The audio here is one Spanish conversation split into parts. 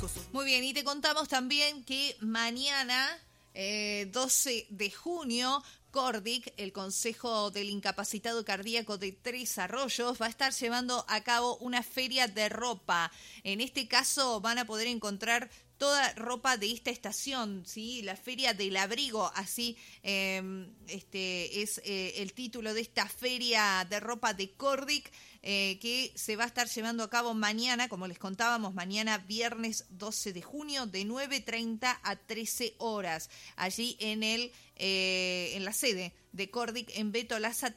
Muy bien, y te contamos también que mañana, 12 de junio, CORDIC, el Consejo del Incapacitado Cardíaco de Tres Arroyos, va a estar llevando a cabo una feria de ropa. En este caso van a poder encontrar toda ropa de esta estación, ¿sí? La Feria del Abrigo, así es el título de esta feria de ropa de CORDIC, que se va a estar llevando a cabo mañana, como les contábamos, mañana viernes 12 de junio, de 9:30 a 13 horas, allí en la sede de CORDIC en Beto Lasa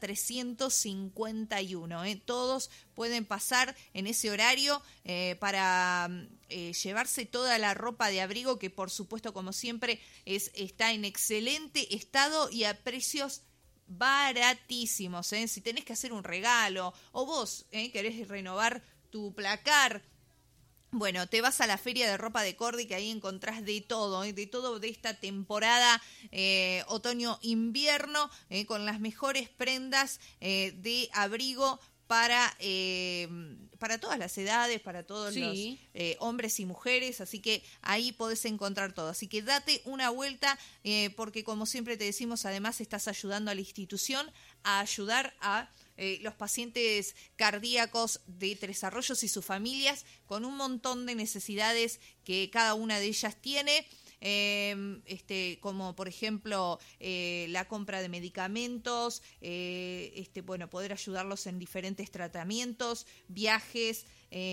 351. Todos pueden pasar en ese horario para llevarse toda la ropa de abrigo, que por supuesto, como siempre, está en excelente estado y a precios baratísimos. Si tenés que hacer un regalo o vos querés renovar tu placar, bueno, te vas a la feria de ropa de CORDIC, que ahí encontrás de todo de esta temporada otoño-invierno, con las mejores prendas de abrigo para todas las edades, para todos los hombres y mujeres, así que ahí podés encontrar todo. Así que date una vuelta, porque como siempre te decimos, además estás ayudando a la institución a ayudar a los pacientes cardíacos de Tres Arroyos y sus familias, con un montón de necesidades que cada una de ellas tiene. Como por ejemplo la compra de medicamentos, poder ayudarlos en diferentes tratamientos, viajes,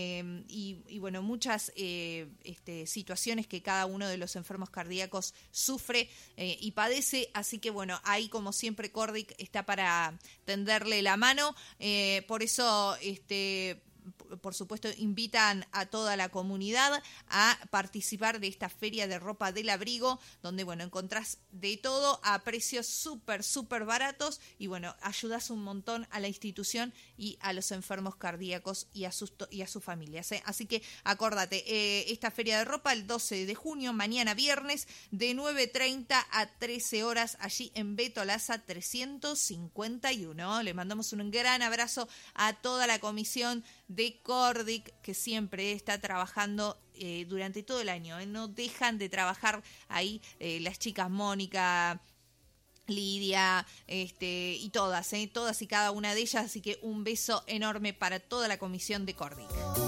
y bueno, muchas situaciones que cada uno de los enfermos cardíacos sufre y padece. Así que bueno, ahí como siempre CORDIC está para tenderle la mano. Por eso por supuesto, invitan a toda la comunidad a participar de esta feria de ropa del abrigo, donde, bueno, encontrás de todo a precios súper, súper baratos y, bueno, ayudás un montón a la institución y a los enfermos cardíacos y a sus familias. Así que, acordate, esta feria de ropa el 12 de junio, mañana viernes, de 9:30 a 13 horas, allí en Beto Lasa 351. Le mandamos un gran abrazo a toda la comisión de CORDIC, que siempre está trabajando durante todo el año. No dejan de trabajar ahí las chicas Mónica, Lidia, y todas y cada una de ellas. Así que un beso enorme para toda la comisión de CORDIC.